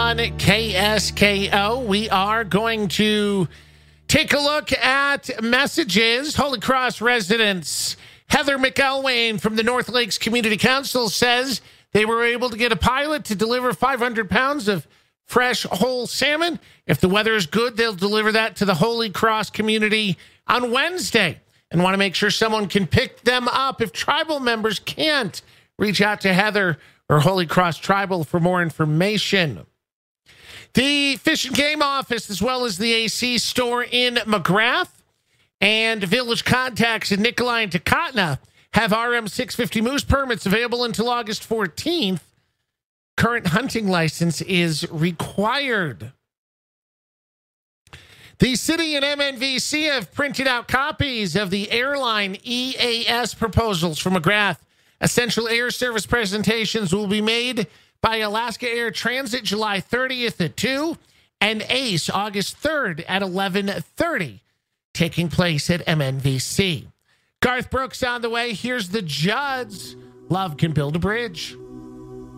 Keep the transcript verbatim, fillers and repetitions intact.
on K S K O. We are going to take a look at messages. Holy Cross residents Heather McElwain from the North Lakes Community Council says they were able to get a pilot to deliver five hundred pounds of fresh whole salmon. If the weather is good, they'll deliver that to the Holy Cross community on Wednesday and want to make sure someone can pick them up. If tribal members can't, reach out to Heather or Holy Cross Tribal for more information. The Fish and Game office, as well as the A C store in McGrath and Village Contacts in Nikolai and Takotna, have R M six fifty moose permits available until August fourteenth. Current hunting license is required. The city and M N V C have printed out copies of the airline E A S proposals for McGrath. Essential air service presentations will be made by Alaska Air Transit July thirtieth at two and ACE August third at eleven thirty, taking place at M N V C. Garth Brooks on the way. Here's the Judds. Love can build a bridge.